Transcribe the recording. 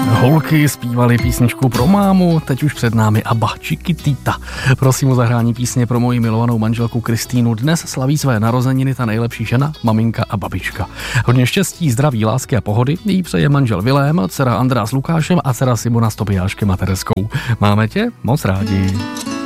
Holky zpívali písničku pro mámu, teď už před námi ABBA, Chiquitita. Prosím o zahrání písně pro moji milovanou manželku Kristýnu. Dnes slaví své narozeniny ta nejlepší žena, maminka a babička. Hodně štěstí, zdraví, lásky a pohody jí přeje manžel Vilém, dcera Andrá s Lukášem a dcera Simona s Tobiáškem a Tereskou. Máme tě moc rádi.